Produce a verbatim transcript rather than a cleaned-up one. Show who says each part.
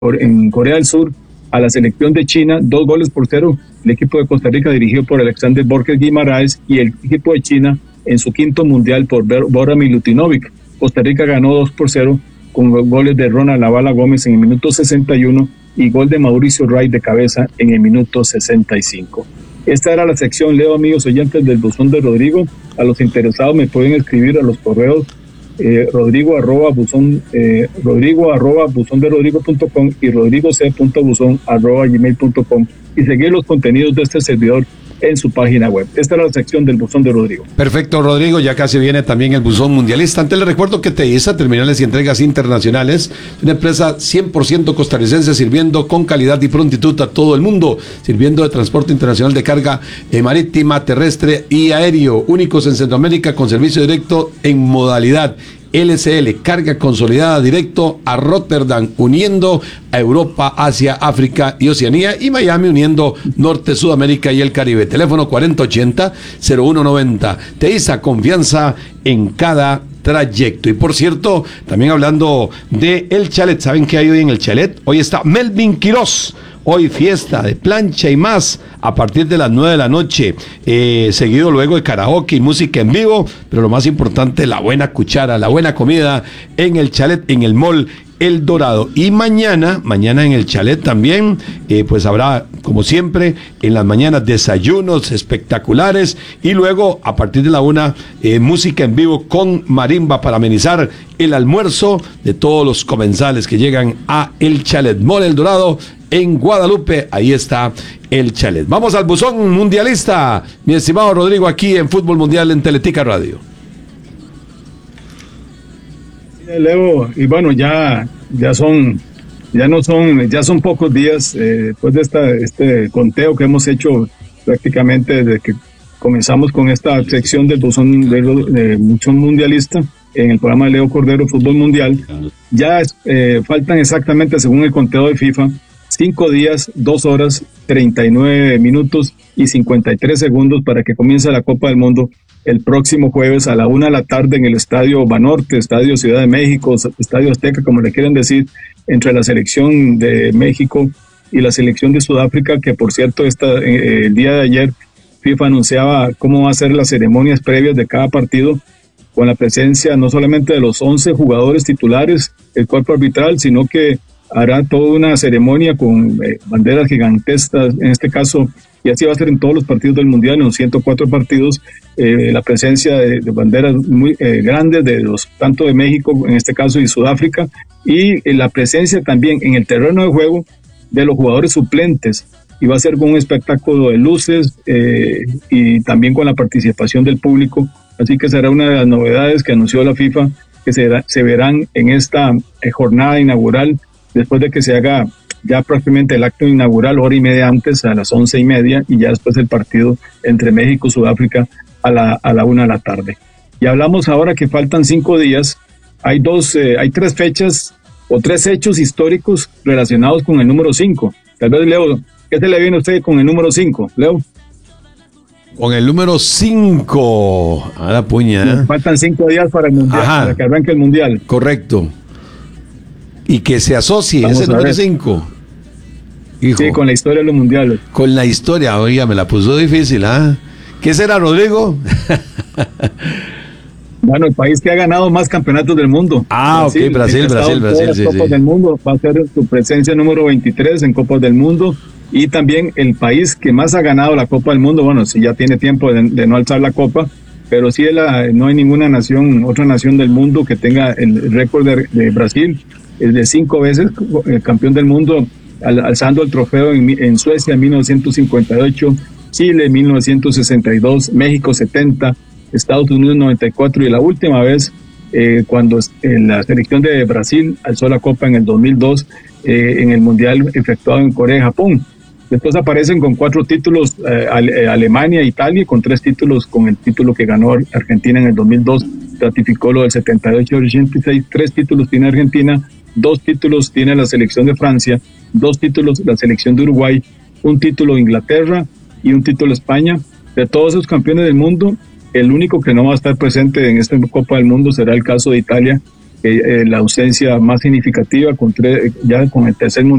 Speaker 1: en Corea del Sur a la selección de China, dos goles por cero. El equipo de Costa Rica dirigido por Alexander Borges Guimaraes y el equipo de China en su quinto mundial por Bora Milutinovic. Costa Rica ganó dos por cero con goles de Ronald Lavala Gómez en el minuto sesenta y uno y gol de Mauricio Ray de cabeza en el minuto sesenta y cinco. Esta era la sección. Leo, amigos oyentes del buzón de Rodrigo. A los interesados me pueden escribir a los correos eh, rodrigo arroba buzón eh, rodrigo arroba buzón de rodrigo punto com y rodrigo c punto buzón arroba gmail punto com y seguir los contenidos de este servidor en su página web. Esta era la sección del buzón de Rodrigo.
Speaker 2: Perfecto, Rodrigo, ya casi viene también el buzón mundialista. Antes le recuerdo que TEISA, Terminales y Entregas Internacionales, una empresa cien por ciento costarricense sirviendo con calidad y prontitud a todo el mundo, sirviendo de transporte internacional de carga eh, marítima, terrestre y aéreo, únicos en Centroamérica con servicio directo en modalidad L C L, carga consolidada directo a Rotterdam, uniendo a Europa, Asia, África y Oceanía, y Miami uniendo Norte, Sudamérica y el Caribe. Teléfono cuarenta ochenta cero uno noventa. TEISA, confianza en cada trayecto. Y por cierto, también hablando de el chalet, ¿saben qué hay hoy en el chalet? Hoy está Melvin Quiroz. Hoy fiesta de plancha y más a partir de las nueve de la noche, eh, seguido luego de karaoke y música en vivo, pero lo más importante, la buena cuchara, la buena comida en el chalet, en el mall El Dorado. Y mañana, mañana en el chalet también, eh, pues habrá, como siempre, en las mañanas desayunos espectaculares y luego, a partir de la una, eh, música en vivo con marimba para amenizar el almuerzo de todos los comensales que llegan a el chalet Mall El Dorado en Guadalupe. Ahí está el chalet. Vamos al buzón mundialista, mi estimado Rodrigo, aquí en Fútbol Mundial en Teletica Radio.
Speaker 1: Leo, y bueno, ya, ya son, ya no son, ya son pocos días eh, después de esta, este conteo que hemos hecho prácticamente desde que comenzamos con esta sección del buzón de, de buzón mundialista en el programa de Leo Cordero Fútbol Mundial. Ya eh, faltan exactamente, según el conteo de FIFA, cinco días, dos horas, treinta y nueve minutos y cincuenta y tres segundos para que comience la Copa del Mundo el próximo jueves a la una de la tarde en el Estadio Banorte, Estadio Ciudad de México, Estadio Azteca, como le quieren decir, entre la selección de México y la selección de Sudáfrica, que por cierto esta, eh, el día de ayer FIFA anunciaba cómo va a ser las ceremonias previas de cada partido, con la presencia no solamente de los once jugadores titulares, el cuerpo arbitral, sino que hará toda una ceremonia con eh, banderas gigantescas, en este caso, y así va a ser en todos los partidos del Mundial, en los ciento cuatro partidos, eh, la presencia de, de banderas muy eh, grandes, de los tanto de México, en este caso, y Sudáfrica, y eh, la presencia también en el terreno de juego de los jugadores suplentes, y va a ser con un espectáculo de luces eh, y también con la participación del público, así que será una de las novedades que anunció la FIFA, que se, da, se verán en esta eh, jornada inaugural, después de que se haga ya prácticamente el acto inaugural, hora y media antes, a las once y media, y ya después el partido entre México y Sudáfrica a la, a la una de la tarde. Y hablamos ahora que faltan cinco días, hay dos, eh, hay tres fechas o tres hechos históricos relacionados con el número cinco. Tal vez, Leo, ¿qué se le viene a usted con el número cinco, Leo?
Speaker 2: Con el número cinco, a la puña. ¿eh?
Speaker 1: Faltan cinco días para el Mundial,
Speaker 2: Ajá.
Speaker 1: para que arranque el Mundial.
Speaker 2: Correcto. Y que se asocie
Speaker 1: Vamos
Speaker 2: ese número cinco. Hijo,
Speaker 1: sí, con la historia de los mundiales.
Speaker 2: Con la historia, oiga, me la puso difícil, ¿ah? ¿eh? ¿Qué será, Rodrigo?
Speaker 1: Bueno, el país que ha ganado más campeonatos del mundo.
Speaker 2: Ah, Brasil, ok, Brasil, Brasil, Brasil,
Speaker 1: las
Speaker 2: sí,
Speaker 1: Copas
Speaker 2: sí.
Speaker 1: del Mundo, va a ser su presencia número veintitrés en Copas del Mundo, y también el país que más ha ganado la Copa del Mundo, bueno, si ya tiene tiempo de, de no alzar la copa, pero sí la, no hay ninguna nación, otra nación del mundo que tenga el récord de, de Brasil, es de cinco veces eh, campeón del mundo, al, alzando el trofeo en, en Suecia en mil novecientos cincuenta y ocho, Chile en mil novecientos sesenta y dos, México setenta, Estados Unidos noventa y cuatro, y la última vez eh, cuando en la selección de Brasil alzó la copa en el dos mil dos eh, en el Mundial efectuado en Corea y Japón. Después aparecen con cuatro títulos eh, Ale, Alemania, Italia, con tres títulos, con el título que ganó Argentina en el dos mil dos, ratificó lo del setenta y ocho y ochenta y seis, tres títulos tiene Argentina, dos títulos tiene la selección de Francia, dos títulos la selección de Uruguay, un título Inglaterra y un título España. De todos esos campeones del mundo, el único que no va a estar presente en esta Copa del Mundo será el caso de Italia, eh, eh, la ausencia más significativa, con tres, ya con el tercer mundial